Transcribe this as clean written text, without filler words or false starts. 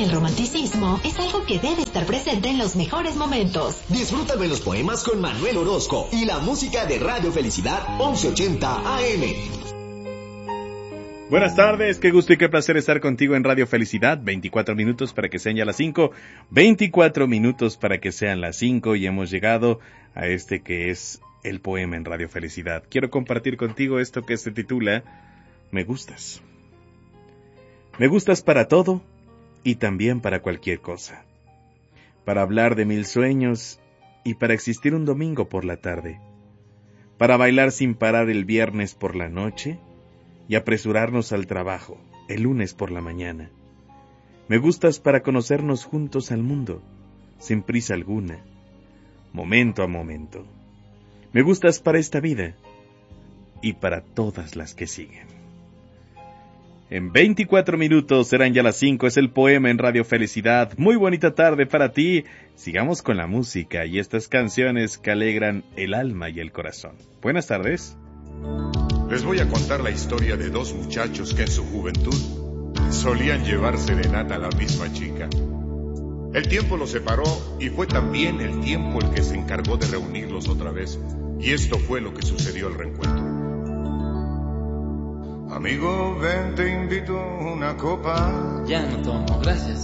El romanticismo es algo que debe estar presente en los mejores momentos. Disfrútalo en los poemas con Manuel Orozco y la música de Radio Felicidad 1180 AM. Buenas tardes, qué gusto y qué placer estar contigo en Radio Felicidad. 24 minutos para que sean ya las 5. 24 minutos para que sean las 5 y hemos llegado a este que es el poema en Radio Felicidad. Quiero compartir contigo esto que se titula Me gustas. Me gustas para todo y también para cualquier cosa. Para hablar de 1000 sueños y para existir un domingo por la tarde. Para bailar sin parar el viernes por la noche y apresurarnos al trabajo el lunes por la mañana. Me gustas para conocernos juntos al mundo, sin prisa alguna, momento a momento. Me gustas para esta vida y para todas las que siguen. En 24 minutos serán ya las 5, es el poema en Radio Felicidad. Muy bonita tarde para ti. Sigamos con la música y estas canciones que alegran el alma y el corazón. Buenas tardes. Les voy a contar la historia de dos muchachos que en su juventud solían llevar serenata a la misma chica. El tiempo los separó y fue también el tiempo el que se encargó de reunirlos otra vez. Y esto fue lo que sucedió al reencuentro. Amigo, ven, te invito a una copa. Ya no tomo, gracias.